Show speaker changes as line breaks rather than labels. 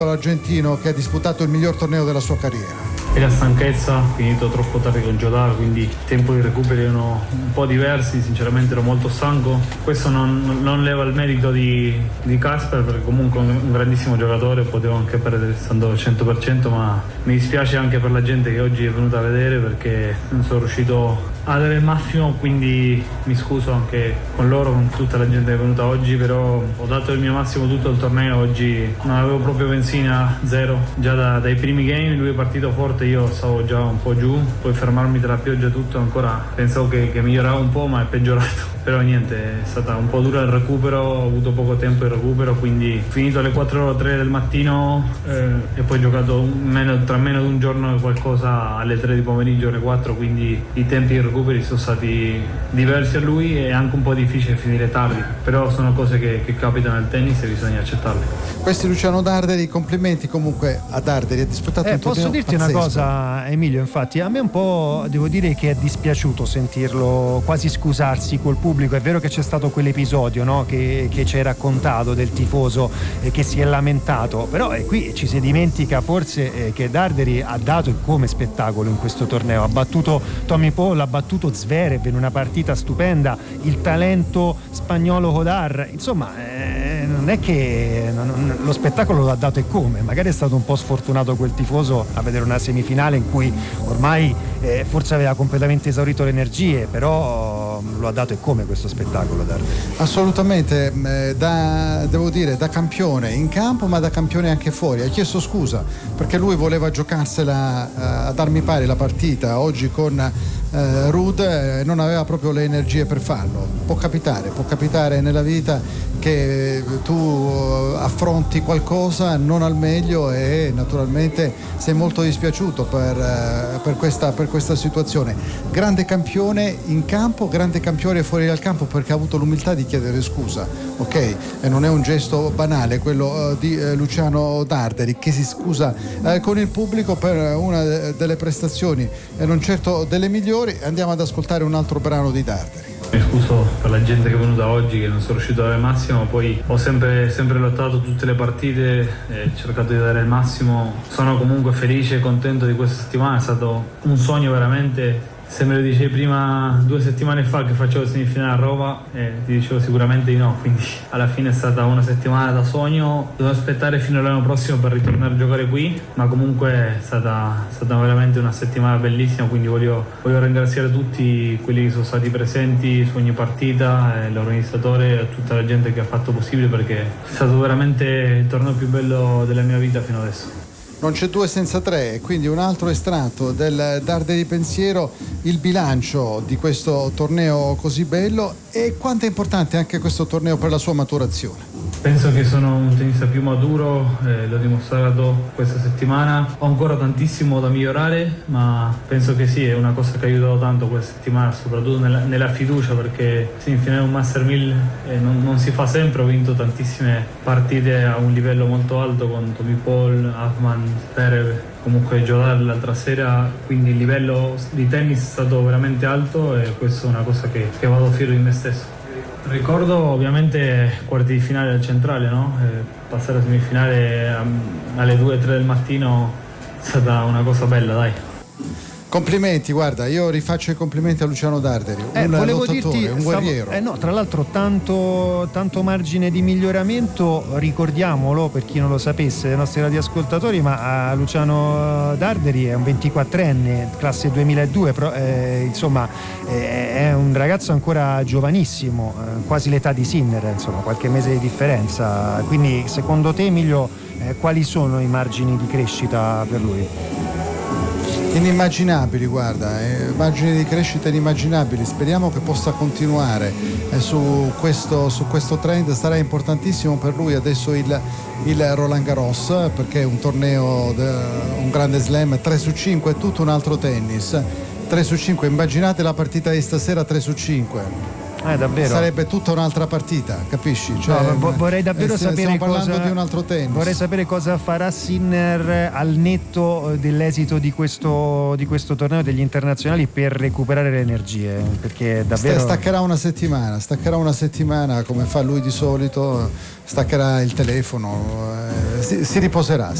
l'argentino che ha disputato il miglior torneo della sua carriera.
E la stanchezza, finito troppo tardi con Jodar, quindi i tempi di recupero erano un po' diversi, sinceramente ero molto stanco. Questo non leva il merito di Casper, perché comunque è un grandissimo giocatore, potevo anche perdere stando al 100%, ma mi dispiace anche per la gente che oggi è venuta a vedere perché non sono riuscito a dare il massimo, quindi mi scuso anche con loro, con tutta la gente che è venuta oggi, però ho dato il mio massimo tutto il torneo. Oggi non avevo proprio benzina, zero, già dai primi game. Lui è partito forte, io stavo già un po' giù, poi fermarmi tra la pioggia e tutto, ancora pensavo che migliorava un po', ma è peggiorato. Però niente, è stata un po' dura il recupero, ho avuto poco tempo di recupero, quindi finito alle 4:03 del mattino e poi giocato tra meno di un giorno qualcosa alle 3 di pomeriggio, alle 4, quindi i tempi di recuperi sono stati diversi a lui e anche un po' difficile finire tardi, però sono cose che capitano nel tennis e bisogna accettarle.
Questi Luciano Darderi, complimenti comunque a Darderi, ha disputato un torneo
posso dirti
pazzesco.
una cosa, Emilio, infatti a me un po' devo dire che è dispiaciuto sentirlo quasi scusarsi col pubblico. È vero che c'è stato quell'episodio, no, che ci hai raccontato del tifoso che si è lamentato, però qui ci si dimentica forse che Darderi ha dato come spettacolo in questo torneo, ha battuto Tommy Paul, ha battuto Zverev in una partita stupenda, il talento spagnolo Hodar, insomma non è che lo spettacolo l'ha dato e come, magari è stato un po' sfortunato quel tifoso a vedere una semifinale in cui ormai forse aveva completamente esaurito le energie, però lo ha dato e come questo spettacolo, Darderi.
Assolutamente, devo dire da campione in campo, ma da campione anche fuori. Ha chiesto scusa perché lui voleva giocarsela ad armi pari la partita oggi con Ruud, non aveva proprio le energie per farlo. Può capitare nella vita che tu affronti qualcosa non al meglio e naturalmente sei molto dispiaciuto per questa situazione. Grande campione in campo, grande campione fuori dal campo, perché ha avuto l'umiltà di chiedere scusa, ok? E non è un gesto banale quello di Luciano Darderi, che si scusa con il pubblico per una delle prestazioni e non certo delle migliori. Andiamo ad ascoltare un altro brano di Darderi.
Mi scuso per la gente che è venuta oggi, che non sono riuscito a dare il massimo, poi ho sempre lottato tutte le partite e cercato di dare il massimo. Sono comunque felice e contento di questa settimana, è stato un sogno veramente. Se me lo dicevi prima 2 settimane fa che facevo semifinale a Roma, ti dicevo sicuramente di no, quindi alla fine è stata una settimana da sogno. Devo aspettare fino all'anno prossimo per ritornare a giocare qui, ma comunque è stata veramente una settimana bellissima, quindi voglio ringraziare tutti quelli che sono stati presenti su ogni partita, l'organizzatore e tutta la gente che ha fatto possibile, perché è stato veramente il torneo più bello della mia vita fino adesso.
Non c'è 2 senza 3, quindi un altro estratto del Darderi pensiero, il bilancio di questo torneo così bello e quanto è importante anche questo torneo per la sua maturazione.
Penso che sono un tennista più maturo, l'ho dimostrato questa settimana. Ho ancora tantissimo da migliorare, ma penso che sì, è una cosa che ha aiutato tanto questa settimana, soprattutto nella fiducia, perché semifinale un Master 1000 non si fa sempre. Ho vinto tantissime partite a un livello molto alto con Tommy Paul, Hoffman, Zverev, comunque Jodar l'altra sera, quindi il livello di tennis è stato veramente alto e questa è una cosa che vado fiero di me stesso. Ricordo ovviamente quarti di finale al Centrale, no? Passare a semifinale alle 2-3 del mattino è stata una cosa bella, dai.
Complimenti, guarda, io rifaccio i complimenti a Luciano Darderi, un lottatore, un guerriero.
No, tra l'altro tanto margine di miglioramento, ricordiamolo per chi non lo sapesse dei nostri radioascoltatori, ma Luciano Darderi è un 24enne, classe 2002, insomma è un ragazzo ancora giovanissimo, quasi l'età di Sinner, insomma qualche mese di differenza, quindi secondo te, Emilio, quali sono i margini di crescita per lui?
Inimmaginabili, guarda, margini di crescita inimmaginabili. Speriamo che possa continuare su questo trend. Sarà importantissimo per lui adesso il Roland Garros, perché è un torneo, un grande slam, 3/5 è tutto un altro tennis. 3/5, immaginate la partita di stasera 3/5.
davvero?
Sarebbe tutta un'altra partita, capisci? Cioè,
no, vorrei davvero sapere
parlando di un altro tennis.
Vorrei sapere cosa farà Sinner al netto dell'esito di questo torneo degli internazionali per recuperare le energie, perché davvero
staccherà una settimana come fa lui di solito, staccherà il telefono, si riposerà.